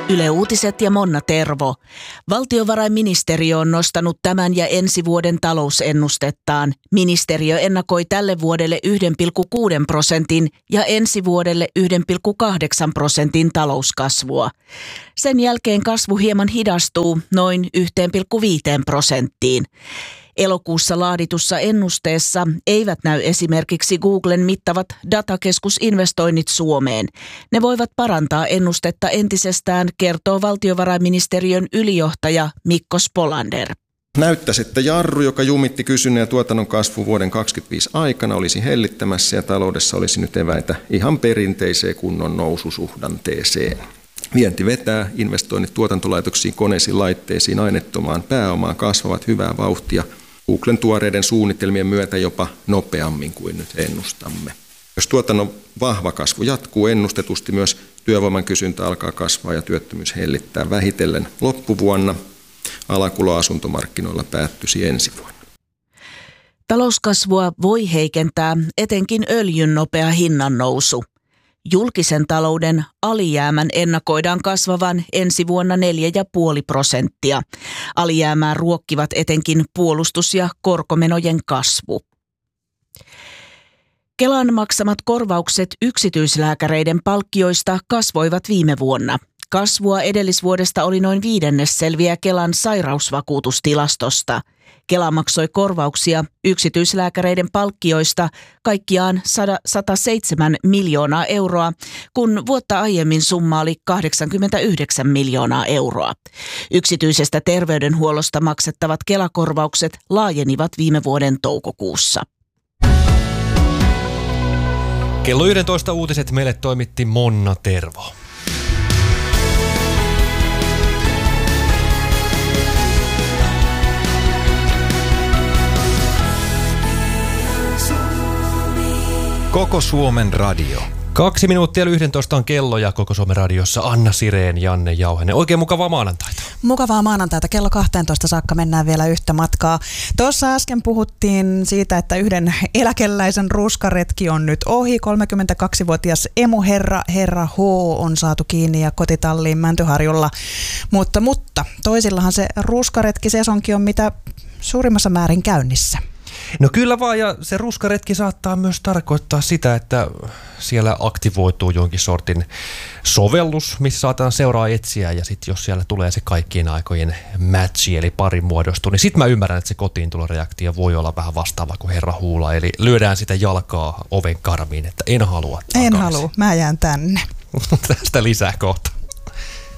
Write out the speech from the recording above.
Yle Uutiset ja Monna Tervo. Valtiovarainministeriö on nostanut tämän ja ensi vuoden talousennustettaan. Ministeriö ennakoi tälle vuodelle 1,6% ja ensi vuodelle 1,8% talouskasvua. Sen jälkeen kasvu hieman hidastuu noin 1,5%. Elokuussa laaditussa ennusteessa eivät näy esimerkiksi Googlen mittavat datakeskusinvestoinnit Suomeen. Ne voivat parantaa ennustetta entisestään, kertoo valtiovarainministeriön ylijohtaja Mikko Spolander. Näyttäisi, että jarru, joka jumitti kysynnän ja tuotannon kasvu vuoden 2025 aikana, olisi hellittämässä ja taloudessa olisi nyt eväitä ihan perinteiseen kunnon noususuhdanteeseen. Vienti vetää, investoinnit tuotantolaitoksiin, koneisiin, laitteisiin, aineettomaan pääomaan kasvavat hyvää vauhtia Googlen tuoreiden suunnitelmien myötä jopa nopeammin kuin nyt ennustamme. Jos tuotannon vahva kasvu jatkuu ennustetusti, myös työvoiman kysyntä alkaa kasvaa ja työttömyys hellittää vähitellen loppuvuonna. Alakulo asuntomarkkinoilla päättyisi ensi vuonna. Talouskasvua voi heikentää etenkin öljyn nopea hinnannousu. Julkisen talouden alijäämän ennakoidaan kasvavan ensi vuonna 4,5%. Alijäämää ruokkivat etenkin puolustus- ja korkomenojen kasvu. Kelan maksamat korvaukset yksityislääkäreiden palkkioista kasvoivat viime vuonna. Kasvua edellisvuodesta oli noin viidennes, selviää Kelan sairausvakuutustilastosta. Kela maksoi korvauksia yksityislääkäreiden palkkioista kaikkiaan 107 miljoonaa euroa, kun vuotta aiemmin summa oli 89 miljoonaa euroa. Yksityisestä terveydenhuollosta maksettavat Kela-korvaukset laajenivat viime vuoden toukokuussa. Kello 11 uutiset meille toimitti Monna Tervo. Koko Suomen radio. 2 minuuttia 11 on kello ja Koko Suomen radiossa Anna Sireen, Janne Jauhenen. Oikein mukavaa maanantaita. Mukavaa maanantaita. Kello 12 saakka mennään vielä yhtä matkaa. Tuossa äsken puhuttiin siitä, että yhden eläkeläisen ruskaretki on nyt ohi. 32-vuotias emuherra, herra H, on saatu kiinni ja kotitalliin Mäntyharjulla. Mutta toisillahan se ruskaretki-sesonki on mitä suurimmassa määrin käynnissä. No kyllä vaan, ja se ruskaretki saattaa myös tarkoittaa sitä, että siellä aktivoituu jonkin sortin sovellus, missä saatetaan seuraa etsiä, ja sitten jos siellä tulee se kaikkien aikojen matchi, eli pari muodostuu, niin sitten mä ymmärrän, että se kotiintuloreaktio voi olla vähän vastaava kuin herra Huula, eli lyödään sitä jalkaa oven karmiin, että en halua takaisin. En halua, mä jään tänne. Tästä lisää kohta.